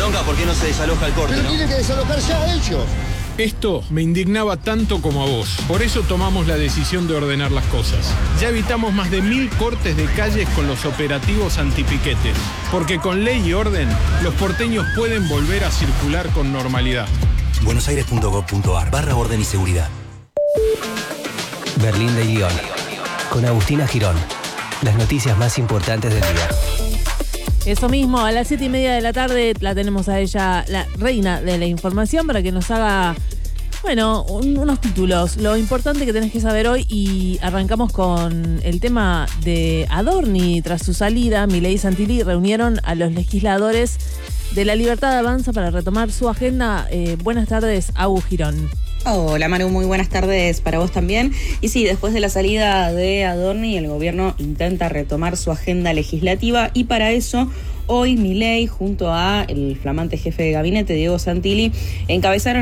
bronca, ¿por qué no se desaloja el corte, Pero no? tiene que desalojar ya ellos. Esto me indignaba tanto como a vos. Por eso tomamos la decisión de ordenar las cosas. Ya evitamos más de 1000 cortes de calles con los operativos antipiquetes. Porque con ley y orden, los porteños pueden volver a circular con normalidad. buenosaires.gov.ar/orden y seguridad. Berlín de Lyon. Con Agustina Girón. Las noticias más importantes del día. Eso mismo, a las 7:30 de la tarde la tenemos a ella, la reina de la información, para que nos haga, bueno, unos títulos. Lo importante que tenés que saber hoy, y arrancamos con el tema de Adorni. Tras su salida, Milei y Santilli reunieron a los legisladores de La Libertad Avanza para retomar su agenda. Buenas tardes, Agus Girón. Hola Manu, muy buenas tardes para vos también. Y sí, después de la salida de Adorni, el gobierno intenta retomar su agenda legislativa, y para eso hoy Milei junto a el flamante jefe de gabinete Diego Santilli encabezaron